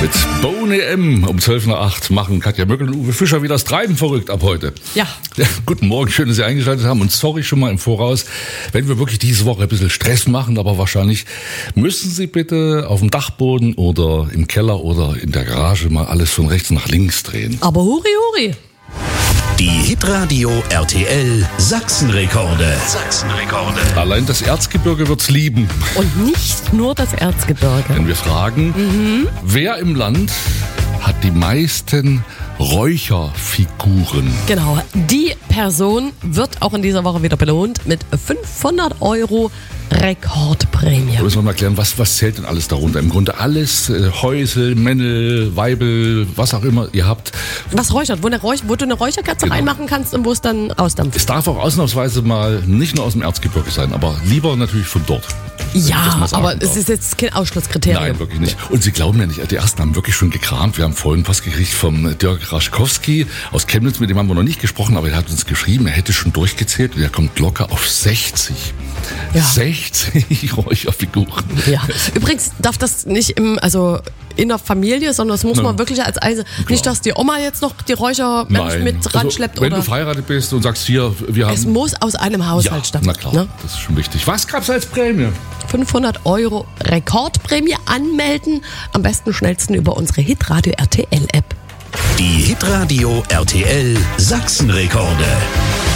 Mit Bone M um 12:08 machen Katja Möckel und Uwe Fischer wieder das Treiben verrückt ab heute. Ja. Guten Morgen, schön, dass Sie eingeschaltet haben. Und sorry schon mal im Voraus, wenn wir wirklich diese Woche ein bisschen Stress machen, aber wahrscheinlich müssen Sie bitte auf dem Dachboden oder im Keller oder in der Garage mal alles von rechts nach links drehen. Aber huri, huri. Die Hitradio RTL Sachsenrekorde. Allein das Erzgebirge wird's lieben. Und nicht nur das Erzgebirge. Wenn wir fragen, wer im Land hat die meisten Räucherfiguren? Genau, die Person wird auch in dieser Woche wieder belohnt mit 500 € Rekordprämie. Da müssen wir mal klären, was zählt denn alles darunter? Im Grunde alles, Häusel, Männel, Weibel, was auch immer ihr habt. Was räuchert? Wo du eine Räucherkerze reinmachen kannst und wo es dann rausdampft. Es darf auch ausnahmsweise mal nicht nur aus dem Erzgebirge sein, aber lieber natürlich von dort. Ja, aber es ist jetzt kein Ausschlusskriterium. Nein, wirklich nicht. Und Sie glauben ja nicht, die ersten haben wirklich schon gekramt. Wir haben vorhin was gekriegt vom Dirk Raschkowski aus Chemnitz, mit dem haben wir noch nicht gesprochen, aber er hat uns geschrieben, er hätte schon durchgezählt und er kommt locker auf 60. Ja. 60 Räucherfiguren. Ja. Übrigens darf das nicht in der Familie, sondern es muss man wirklich als nicht, dass die Oma jetzt noch die Räuchermensch mit ranschleppt. Wenn du verheiratet bist und sagst, hier, wir haben... Es muss aus einem Haushalt stammen. Na klar, ne? Das ist schon wichtig. Was gab's als Prämie? 500 € Rekordprämie anmelden. Am besten schnellsten über unsere Hitradio RTL App. Die Hitradio RTL Sachsenrekorde.